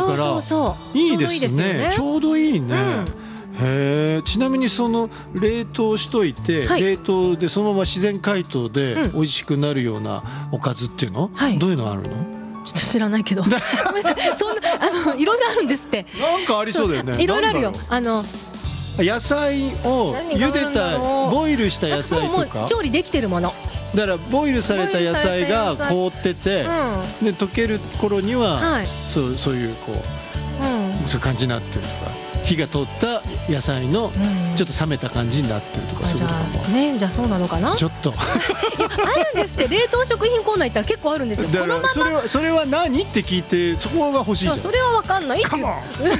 からそうそうそういいですね。ちょうどいいね。へえ。ちなみにその冷凍しといて、 はい冷凍でそのまま自然解凍でうん美味しくなるようなおかずっていうの、 はいどういうのあるの？ ちょっと知らないけどごめんなさい、そんないろいろあるんですって。 なんかありそうだよね。 いろいろあるよ。 なんだろう野菜を茹で何があるんだたろうボイルした野菜もうとか、 調理できてるもの。 だからボイルされた野菜が凍ってて、で溶ける頃には、 はい。 そういうこうそういう感じになってるとか、火が通った野菜のちょっと冷めた感じになってるとか、そういうじゃことかも。 あね、じゃあそうなのかな。 ちょっとあるんですって。冷凍食品コーナー行ったら結構あるんですよ。 だからこのままそれは何って聞いて、そこが欲しいじゃん。 それは分かんないっていう。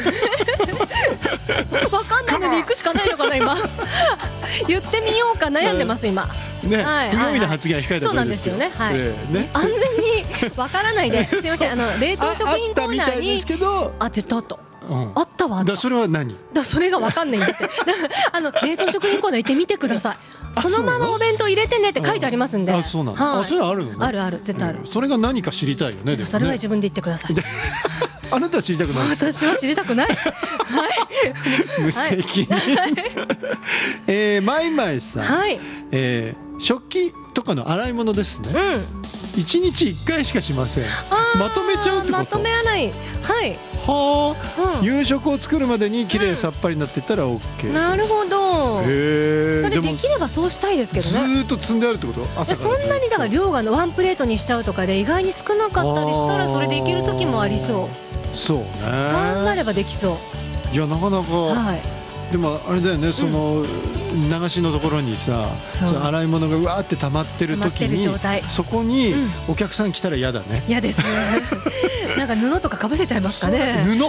分かんないのに行くしかないのかな今。言ってみようか悩んでます今。 ね、 はい不用意な発言は控えたそうなんで方がいいですすよ。 よね。はい。 ね安全に分からないで。すいません。冷凍食品コーナーあったみたいでにすけど、 絶対あった。 うんあったわ。あった。 だからそれは何？ それが分かんないんだって。冷凍食品コーナー行ってみてください。そのままお弁当入れてねって書いてありますんで。 あ、そうなの。あ、それはあるのね。 あるある、絶対ある。 それが何か知りたいよね。でもねそれは自分で言ってください。 あなたは知りたくないですか？ 私は知りたくない。はい。 無責任。マイマイさん、 はい。 食器とかの洗い物ですね。 うん。 一日一回しかしません。まとめちゃうってこと？ まとめ洗い。はい。 はあ、 うん夕食を作るまでに綺麗さっぱりになっていったら OK です。 なるほど。 へえ。 それでもできればそうしたいですけどずね。 ーっと積んであるってこと？朝そからんなにだから量がワンプレートにしちゃうとかで意外に少なかったりしたらそれでいける時もありそう。 そうね。 頑張ればできそう。 いやなかなか、 はい。 でもあれだよね、その流しのところにさ、 そうその洗い物がうわーって溜まってる時溜まってる状態に、そこにお客さん来たら嫌だね。 嫌ですね。なんか布とかかぶせちゃいますかね。 布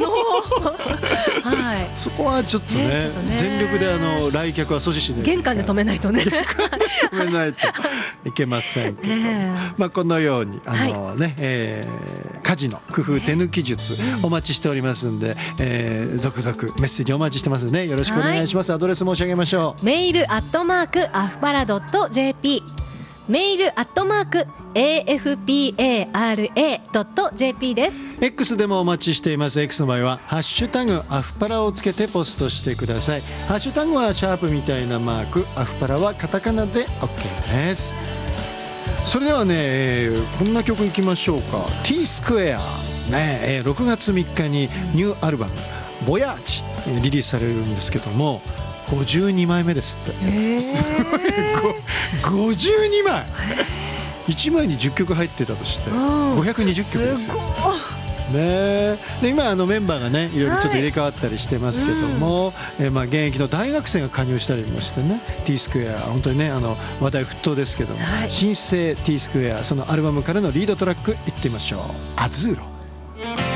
はい。 そこはちょっとね、 ちょっとね全力で来客は阻止しないと。 玄関で止めないとね。 止めないといけませんけど、まあこのように家事の工夫手抜き術お待ちしておりますんで、続々メッセージお待ちしてますので、よろしくお願いします。アドレス申し上げましょう。 メール@afpara.jp、メール@afpara.jp です。 X でもお待ちしています。 X の場合はハッシュタグアフパラをつけてポストしてください。ハッシュタグはシャープみたいなマーク、アフパラはカタカナで OK です。それではね、こんな曲いきましょうか。 T スクエアね、6月3日にニューアルバムボヤーチリリースされるんですけども、52枚目ですって。すごい、52枚。1枚に10曲入ってたとして520曲ですよ。ね、で今メンバーがねいろいろちょっと入れ替わったりしてますけども、現役の大学生が加入したりもしてね、 T スクエア本当にね話題沸騰ですけども、新生 T スクエア、そのアルバムからのリードトラックいってみましょう。アズーロ。